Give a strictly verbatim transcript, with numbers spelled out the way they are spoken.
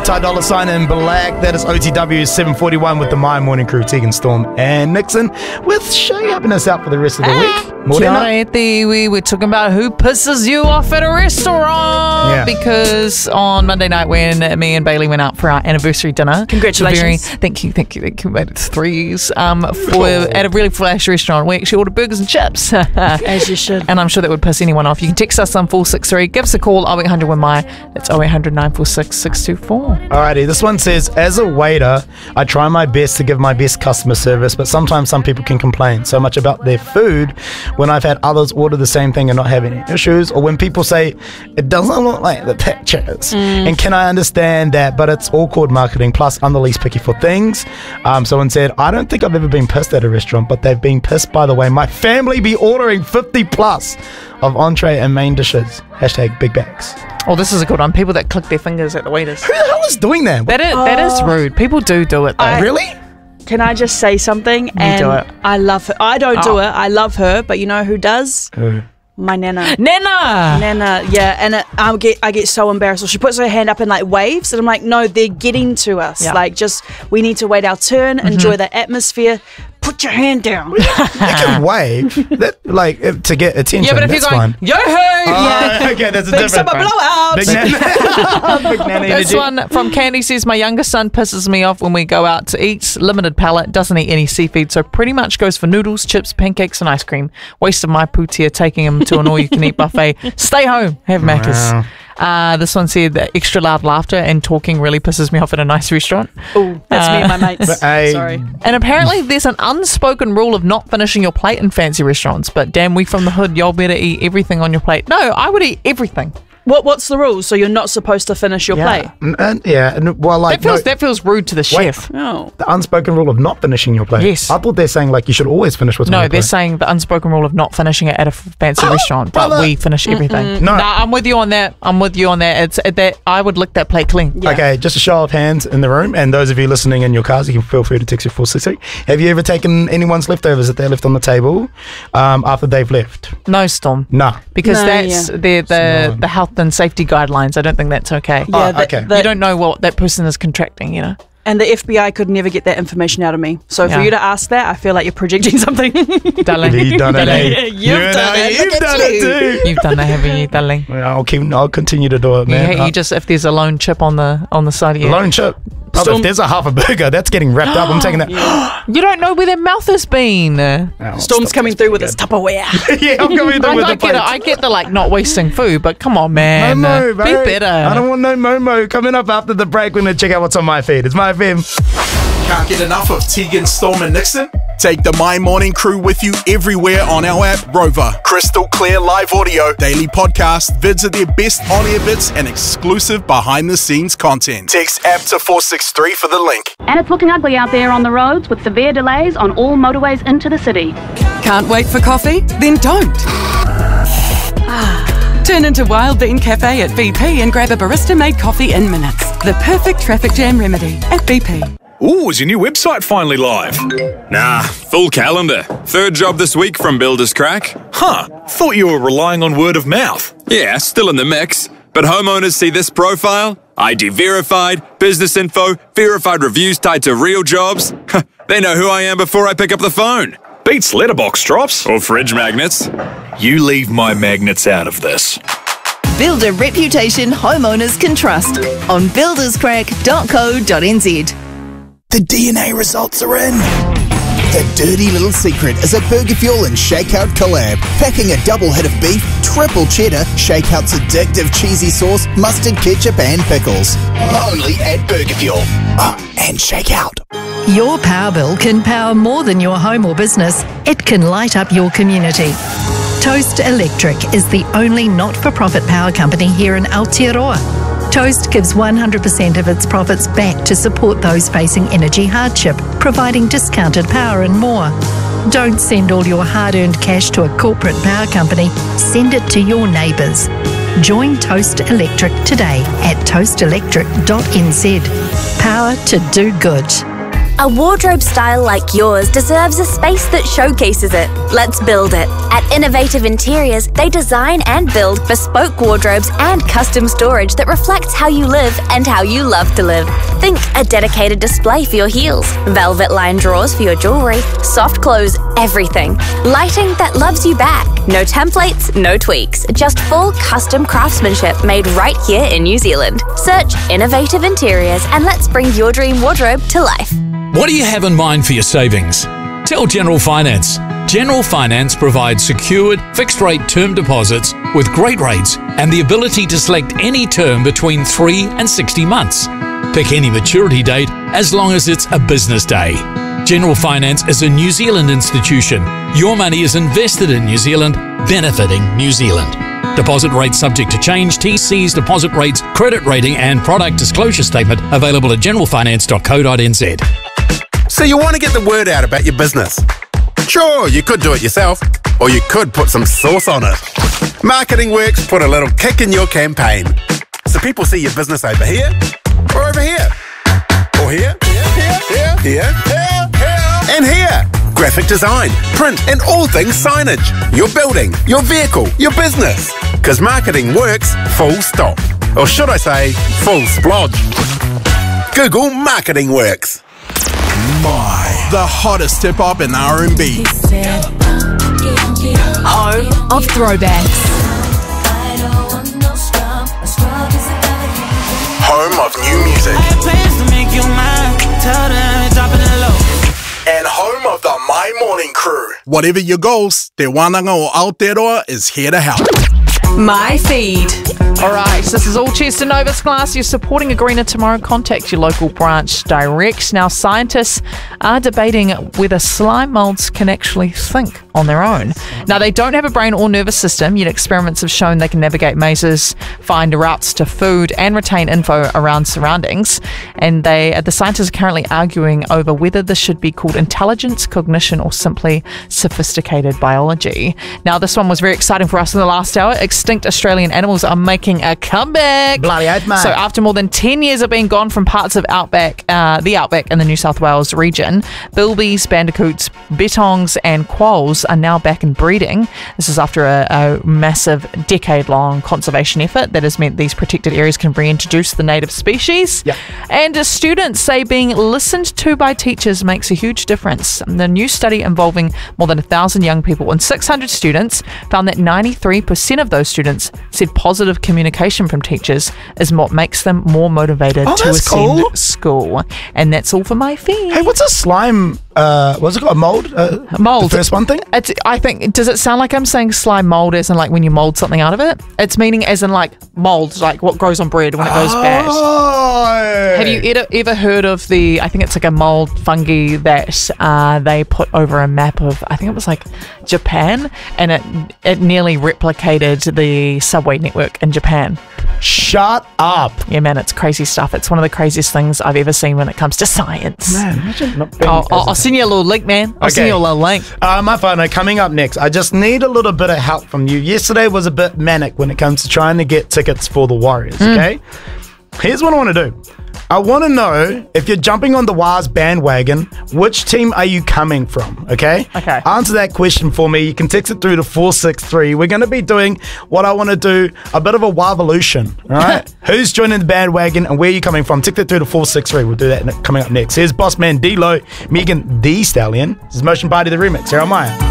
Ty Dolla Sign in Black. That is O T W seven forty-one with the My Morning Crew, Tegan Storm and Nixon, with Shay helping us out for the rest of the Ah, week. Morena. we were talking about who pisses you off at a restaurant. Yeah. Because on Monday night when me and Bailey went out for our anniversary dinner. Congratulations. Very, thank you, thank you, thank you. Made it threes. Um, for, at a really flash restaurant. We actually ordered burgers and chips. As you should. And I'm sure that would piss anyone off. You can text us on four six three. Give us a call, oh eight hundred one my. That's oh eight hundred nine four six six two four. Alrighty, this one says, as a waiter, I try my best to give my best customer service, but sometimes some people can complain so much about their food when I've had others order the same thing and not have any issues, or when people say it doesn't look like the pictures. Mm. And can I understand that, but it's all called marketing. Plus, I'm the least picky for things. Um, someone said, I don't think I've ever been pissed at a restaurant, but they've been pissed by the way my family be ordering fifty plus of entree and main dishes. Hashtag big bags. Oh, this is a good one. People that click their fingers at the waiters. Who the hell is doing that? That is, that is rude. People do do it though. I- Really? Can I just say something? And do it. I love her. I don't do Oh. it. I love her. But you know who does? Who? My nana. Nana! Nana, yeah, and it, I get I get so embarrassed. So she puts her hand up and like waves, and I'm like, no, they're getting to us. Yeah. Like, just we need to wait our turn, Mm-hmm. enjoy the atmosphere. Put your hand down. You can wave that, like, if- to get attention. Yeah, but if that's you're going, fine. yo ho! Oh, okay, that's a Big different summer one. blowout. Big nan- Big nanny This energy. one from Candy says, my youngest son pisses me off when we go out to eat. Limited palate, doesn't eat any seafood, so pretty much goes for noodles, chips, pancakes, and ice cream. Waste of my pootia taking him to an all-you-can-eat buffet. Stay home, have Macca's. Wow. Uh, this one said that extra loud laughter and talking really pisses me off at a nice restaurant. Oh, that's me and my mates. But, hey, Sorry. And apparently there's an unspoken rule of not finishing your plate in fancy restaurants. But damn, we from the hood, y'all better eat everything on your plate. No, I would eat everything. What What's the rule? So you're not supposed to finish your Yeah. plate? And, and- yeah, and, well, like, That feels no, that feels rude to the chef. Oh. the unspoken rule of not finishing your plate. Yes. I thought they're saying, like, you should always finish what's on No, your they're plate. saying the unspoken rule of not finishing it at a f- fancy restaurant, but brother. we finish everything. No. Nah, I'm with you on that. I'm with you on that. It's uh, that I would lick that plate clean. Yeah. Okay, just a show of hands in the room, and those of you listening in your cars, you can feel free to text your four six three. Have you ever taken anyone's leftovers that they left on the table um, after they've left? No, Storm, Nah. because No, that's yeah. the the, not. the health and safety guidelines. I don't think that's okay. Yeah, Oh, the- okay. the- You don't know what that person is contracting, you know. And the F B I could never get that information out of me. So for Yeah. you to ask that, I feel like you're projecting something. Darling. You've done it, eh? You've You done know, it. You've Look at done you. it too. You've done that, haven't you, darling? Well, I'll keep. I'll continue to do it, You, man. you Uh, just if there's a lone chip on the on the side of your lone chip. Oh, Storm- if there's a half a burger, that's getting wrapped up. I'm taking that. You don't know where their mouth has been. Oh, Storm's stop coming this through with good. his Tupperware. Yeah, I'm coming through I, with I the get it. plates. I get the like not wasting food, but come on, man. Momo, Uh, be mate. better. I don't want no Momo. Coming up after the break, we're going to check out what's on my feed. It's My F M. Can't get enough of Tegan, Storm and Nixon? Take the My Morning Crew with you everywhere on our app, Rover. Crystal clear live audio, daily podcast, vids of their best on-air bits and exclusive behind-the-scenes content. Text app to four six three for the link. And it's looking ugly out there on the roads with severe delays on all motorways into the city. Can't wait for coffee? Then don't. Turn into Wild Bean Cafe at B P and grab a barista-made coffee in minutes. The perfect traffic jam remedy at B P. Ooh, is your new website finally live? Nah, full calendar. Third job this week from Builders Crack. Huh, thought you were relying on word of mouth. Yeah, still in the mix. But homeowners see this profile, I D verified, business info, verified reviews tied to real jobs. They know who I am before I pick up the phone. Beats letterbox drops. Or fridge magnets. You leave my magnets out of this. Build a reputation homeowners can trust on builders crack dot co dot n z. The D N A results are in. The dirty little secret is a Burger Fuel and Shakeout collab. Packing a double hit of beef, triple cheddar, Shakeout's addictive cheesy sauce, mustard, ketchup and pickles. Only at Burger Fuel. Oh, and Shakeout. Your power bill can power more than your home or business. It can light up your community. Toast Electric is the only not-for-profit power company here in Aotearoa. Toast gives one hundred percent of its profits back to support those facing energy hardship, providing discounted power and more. Don't send all your hard-earned cash to a corporate power company. Send it to your neighbours. Join Toast Electric today at toast electric dot n z. Power to do good. A wardrobe style like yours deserves a space that showcases it. Let's build it. At Innovative Interiors, they design and build bespoke wardrobes and custom storage that reflects how you live and how you love to live. Think a dedicated display for your heels, velvet-lined drawers for your jewellery, soft clothes, everything. Lighting that loves you back. No templates, no tweaks, just full custom craftsmanship made right here in New Zealand. Search Innovative Interiors and let's bring your dream wardrobe to life. What do you have in mind for your savings? Tell General Finance. General Finance provides secured, fixed-rate term deposits with great rates and the ability to select any term between three and sixty months. Pick any maturity date as long as it's a business day. General Finance is a New Zealand institution. Your money is invested in New Zealand, benefiting New Zealand. Deposit rates subject to change. T Cs, deposit rates, credit rating and product disclosure statement available at general finance dot co dot n z. So you want to get the word out about your business? Sure, you could do it yourself, or you could put some sauce on it. Marketing Works put a little kick in your campaign. So people see your business over here, or over here, or here, here, here, here, here, here, and here. Graphic design, print, and all things signage. Your building, your vehicle, your business. Because marketing works full stop. Or should I say, full splodge. Google Marketing Works. My, the hottest hip-hop and R and B. Home of throwbacks. Home of new music. And home of the My Morning Crew. Whatever your goals, Te Wānanga o Aotearoa is here to help. My feed. All right, this is all cheers to Novus Glass. You're supporting a greener tomorrow. Contact your local branch direct. Now, scientists are debating whether slime molds can actually think on their own. Now, they don't have a brain or nervous system, yet experiments have shown they can navigate mazes, find routes to food, and retain info around surroundings. And they, the scientists are currently arguing over whether this should be called intelligence, cognition, or simply sophisticated biology. Now, this one was very exciting for us in the last hour. Extinct Australian animals are making a comeback. Bloody oath, mate. So after more than ten years of being gone from parts of outback, uh, the outback in the New South Wales region, bilbies, bandicoots, bettongs and quolls are now back in breeding. This is after a, a massive decade-long conservation effort that has meant these protected areas can reintroduce the native species. Yep. And uh, students say being listened to by teachers makes a huge difference. The new study involving more than one thousand young people and six hundred students found that ninety-three percent of those students said positive communication from teachers is what makes them more motivated oh, to that's attend cool. school. And that's all for my feed. Hey, what's a slime? Uh, what's it called? A mold? Uh, mold. The first one thing? It's, I think, does it sound like I'm saying slime mold as in like when you mold something out of it? It's meaning as in like mold, like what grows on bread when it goes oh. bad. Have you ever, ever heard of the, I think it's like a mold fungi that uh, they put over a map of, I think it was like Japan, and it it nearly replicated the subway network in Japan. Shut up. Yeah, man, it's crazy stuff. It's one of the craziest things I've ever seen when it comes to science. Man, imagine not being I'll, I'll, I'll send you a little link, man. I'll Okay. send you a little link. Uh, my phone, coming up next, I just need a little bit of help from you. Yesterday was a bit manic when it comes to trying to get tickets for the Warriors, Mm. okay? Here's what I want to do. I want to know, if you're jumping on the Wars bandwagon, which team are you coming from, okay? Okay. Answer that question for me. You can text it through to four six three. We're going to be doing what I want to do, a bit of a Wavolution, all right? Who's joining the bandwagon and where are you coming from? Text it through to four six three. We'll do that coming up next. Here's Bossman D-Lo, Megan Thee Stallion. This is Motion Party, the remix. Here am I.